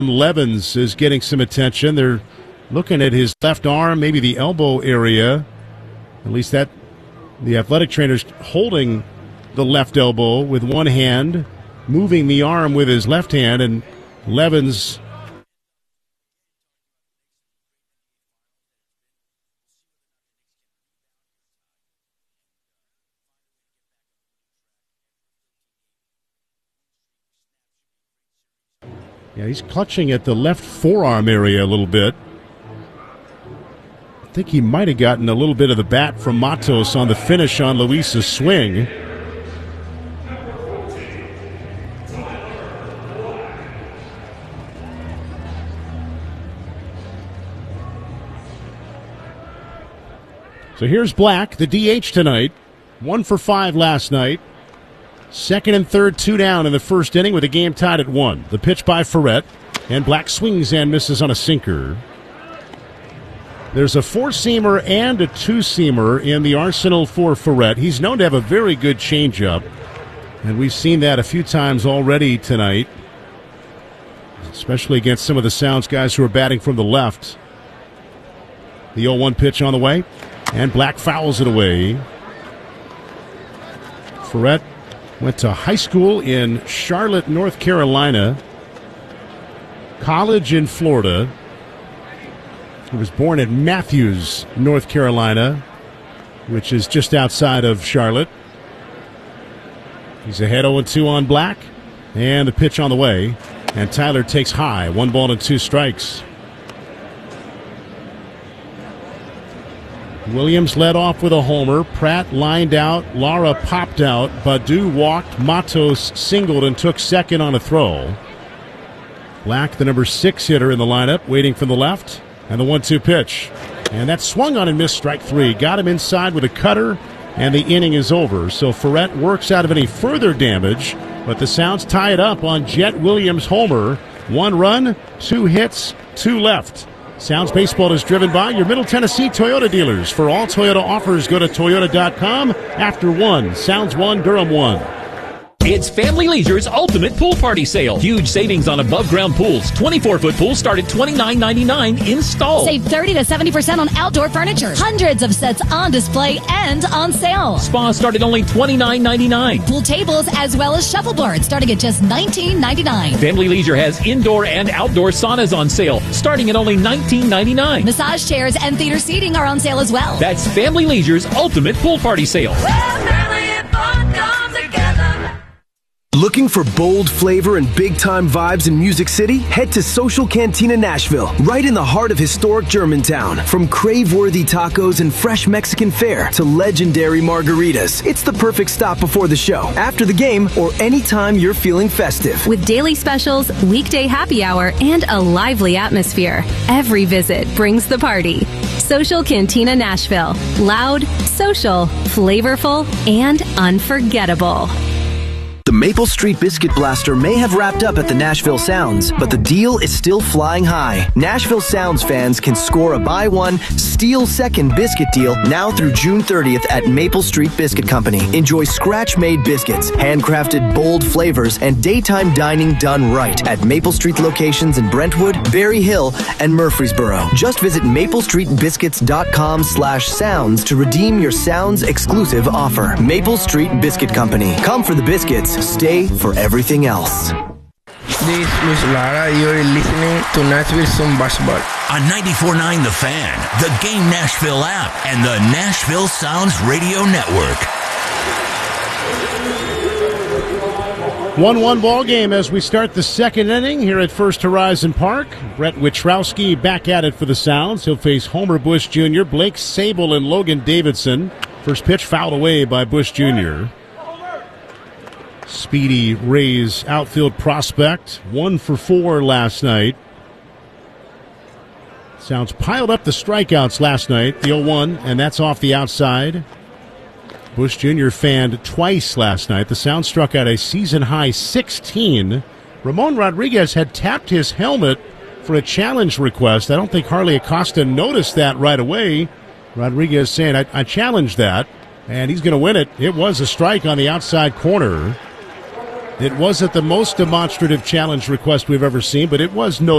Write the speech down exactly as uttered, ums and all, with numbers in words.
Levens is getting some attention. They're looking at his left arm, maybe the elbow area. At least that the athletic trainer's holding the left elbow with one hand, moving the arm with his left hand, and Levens Yeah, he's clutching at the left forearm area a little bit. I think he might have gotten a little bit of the bat from Matos on the finish on Luis's swing. So here's Black, the D H tonight. One for five last night. Second and third, two down in the first inning with the game tied at one. The pitch by Ferret, and Black swings and misses on a sinker. There's a four-seamer and a two-seamer in the arsenal for Ferret. He's known to have a very good changeup, and we've seen that a few times already tonight, especially against some of the Sounds guys who are batting from the left. The oh one pitch on the way, and Black fouls it away. Ferret went to high school in Charlotte, North Carolina, college in Florida. He was born in Matthews, North Carolina, which is just outside of Charlotte. He's ahead oh two on Black, and the pitch on the way, and Tyler takes high, one ball and two strikes. Williams led off with a homer. Pratt lined out. Lara popped out. Badu walked. Matos singled and took second on a throw. Black, the number six hitter in the lineup, waiting from the left. And the one two pitch. And that swung on and missed, strike three. Got him inside with a cutter, and the inning is over. So Ferret works out of any further damage, but the Sounds tie it up on Jet Williams' homer. One run, two hits, two left. Sounds Baseball is driven by your Middle Tennessee Toyota dealers. For all Toyota offers, go to toyota dot com. After one, Sounds one, Durham one. It's Family Leisure's Ultimate Pool Party Sale. Huge savings on above-ground pools. twenty-four foot pools start at twenty-nine ninety-nine installed. Save thirty to seventy percent on outdoor furniture. Hundreds of sets on display and on sale. Spas start at only twenty-nine ninety-nine. Pool tables as well as shuffleboards starting at just nineteen ninety-nine. Family Leisure has indoor and outdoor saunas on sale starting at only nineteen ninety-nine. Massage chairs and theater seating are on sale as well. That's Family Leisure's Ultimate Pool Party Sale. Looking for bold flavor and big-time vibes in Music City? Head to Social Cantina Nashville, right in the heart of historic Germantown. From crave-worthy tacos and fresh Mexican fare to legendary margaritas, it's the perfect stop before the show, after the game, or anytime you're feeling festive. With daily specials, weekday happy hour, and a lively atmosphere, every visit brings the party. Social Cantina Nashville. Loud, social, flavorful, and unforgettable. The Maple Street Biscuit Blaster may have wrapped up at the Nashville Sounds, but the deal is still flying high. Nashville Sounds fans can score a buy one, steal second biscuit deal now through June thirtieth at Maple Street Biscuit Company. Enjoy scratch-made biscuits, handcrafted bold flavors, and daytime dining done right at Maple Street locations in Brentwood, Berry Hill, and Murfreesboro. Just visit maple street biscuits dot com slash sounds to redeem your Sounds exclusive offer. Maple Street Biscuit Company. Come for the biscuits. Stay for everything else. This is Luis Lara. You're listening to Nashville Sound Basketball. On ninety-four point nine The Fan, the Game Nashville app, and the Nashville Sounds Radio Network. one one ball game as we start the second inning here at First Horizon Park. Brett Witrowski back at it for the Sounds. He'll face Homer Bush Junior, Blake Sable, and Logan Davidson. First pitch fouled away by Bush Junior Speedy Rays outfield prospect, one for four last night. Sounds piled up the strikeouts last night, the oh one, and that's off the outside. Bush Junior fanned twice last night. The Sounds struck out a season-high sixteen. Ramon Rodriguez had tapped his helmet for a challenge request. I don't think Harley Acosta noticed that right away. Rodriguez saying, I, I challenged that, and he's going to win it. It was a strike on the outside corner. It wasn't the most demonstrative challenge request we've ever seen, but it was notable.